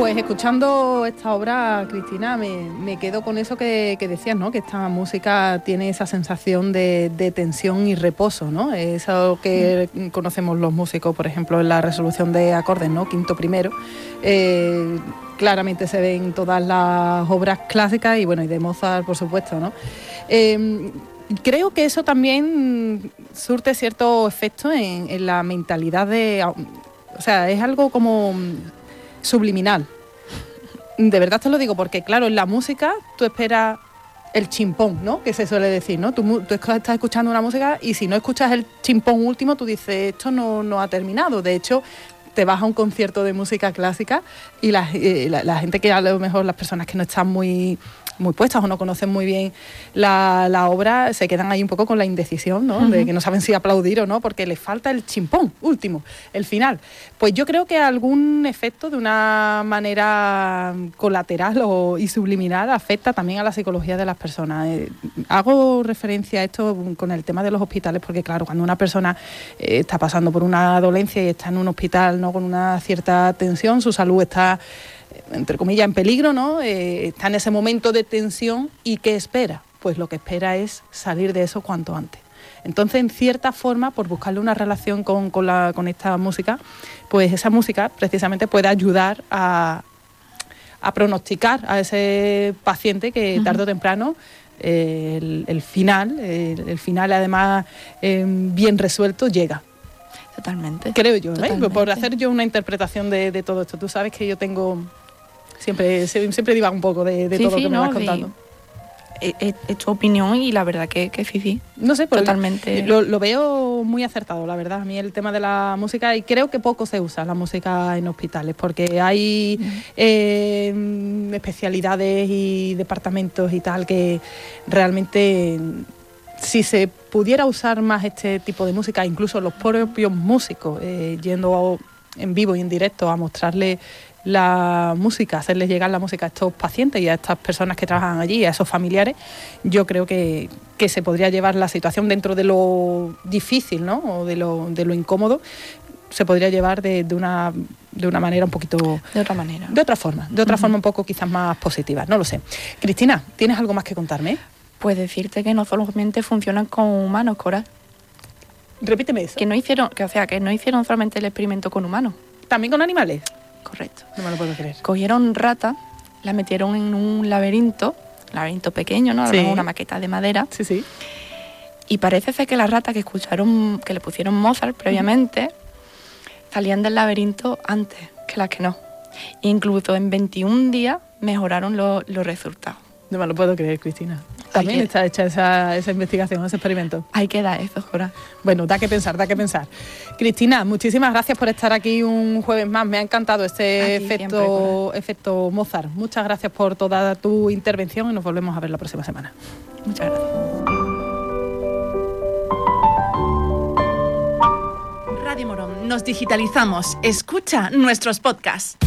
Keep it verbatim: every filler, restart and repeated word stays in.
Pues escuchando esta obra, Cristina, me, me quedo con eso que, que decías, ¿no? Que esta música tiene esa sensación de, de tensión y reposo, ¿no? Eso que mm. conocemos los músicos, por ejemplo, en la resolución de acordes, ¿no? Quinto primero. Eh, claramente se ven todas las obras clásicas y, bueno, y de Mozart, por supuesto, ¿no? Eh, creo que eso también surte cierto efecto en, en la mentalidad de... O sea, es algo como... subliminal. De verdad te lo digo porque, claro, en la música tú esperas el chimpón, ¿no? Que se suele decir, ¿no? Tú, tú estás escuchando una música y si no escuchas el chimpón último, tú dices, esto no, no ha terminado. De hecho, te vas a un concierto de música clásica y la, eh, la, la gente que a lo mejor, las personas que no están muy... muy puestas o no conocen muy bien la, la obra, se quedan ahí un poco con la indecisión, ¿no? Uh-huh. De que no saben si aplaudir o no, porque les falta el chimpón último, el final. Pues yo creo que algún efecto de una manera colateral o, y subliminal afecta también a la psicología de las personas. Eh, hago referencia a esto con el tema de los hospitales, porque claro, cuando una persona eh, está pasando por una dolencia y está en un hospital, ¿no? Con una cierta tensión, su salud está, entre comillas, en peligro, ¿no? Eh, está en ese momento de tensión y ¿qué espera? Pues lo que espera es salir de eso cuanto antes. Entonces, en cierta forma, por buscarle una relación con, con, la, con esta música, pues esa música precisamente puede ayudar a, a pronosticar a ese paciente que tarde o temprano eh, el, el final, el, el final además eh, bien resuelto, llega. Totalmente. Creo yo, ¿eh? Totalmente. Por hacer yo una interpretación de, de todo esto. Tú sabes que yo tengo... Siempre, siempre divago un poco de, de sí, todo lo sí, que me no, vas contando. Sí. Es, es tu opinión y la verdad que, que sí, sí. No sé, pues totalmente. Lo, lo veo muy acertado, la verdad. A mí el tema de la música, y creo que poco se usa la música en hospitales, porque hay uh-huh. eh, especialidades y departamentos y tal que realmente... Si se pudiera usar más este tipo de música, incluso los propios músicos eh, yendo en vivo y en directo a mostrarle la música, hacerles llegar la música a estos pacientes y a estas personas que trabajan allí, a esos familiares, yo creo que, que se podría llevar la situación dentro de lo difícil, ¿no? O de lo, de lo incómodo, se podría llevar de, de una de una manera un poquito... De otra manera. De otra forma, de otra uh-huh. forma un poco quizás más positiva, no lo sé. Cristina, ¿tienes algo más que contarme? Pues decirte que no solamente funcionan con humanos, Coral. Repíteme eso. Que no hicieron, que o sea, que no hicieron solamente el experimento con humanos. ¿También con animales? Correcto. No me lo puedo creer. Cogieron ratas, las metieron en un laberinto, laberinto pequeño, ¿no? Sí. Una maqueta de madera. Sí, sí. Y parece ser que las ratas que escucharon, que le pusieron Mozart previamente, uh-huh. salían del laberinto antes que las que no. Incluso en veintiún días mejoraron lo, los resultados. No me lo puedo creer, Cristina. También que, está hecha esa, esa investigación, ese experimento. Hay que dar eso, Jora. Bueno, da que pensar, da que pensar. Cristina, muchísimas gracias por estar aquí un jueves más. Me ha encantado este efecto, siempre, efecto Mozart. Muchas gracias por toda tu intervención y nos volvemos a ver la próxima semana. Muchas gracias. Radio Morón, nos digitalizamos. Escucha nuestros podcasts.